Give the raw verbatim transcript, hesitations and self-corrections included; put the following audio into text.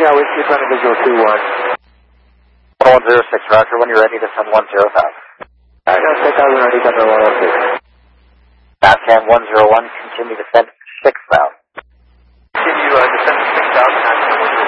Yeah, Whiskey Thunder Visual two one. one zero six, roger, when you're ready to send one zero thousand. Alright, I'll take out ready, Thunder one oh six. Fastcam one zero one, continue to send six thousand.